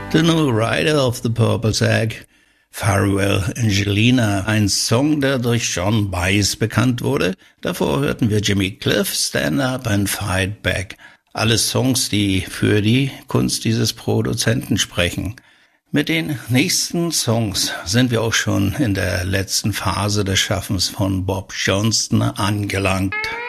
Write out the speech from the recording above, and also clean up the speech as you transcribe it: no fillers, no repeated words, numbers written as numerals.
The New Rider of the Purple Sack, Farewell Angelina, ein Song, der durch John Baez bekannt wurde. Davor hörten wir Jimmy Cliff, Stand Up and Fight Back. Alles Songs, die für die Kunst dieses Produzenten sprechen. Mit den nächsten Songs sind wir auch schon in der letzten Phase des Schaffens von Bob Johnston angelangt.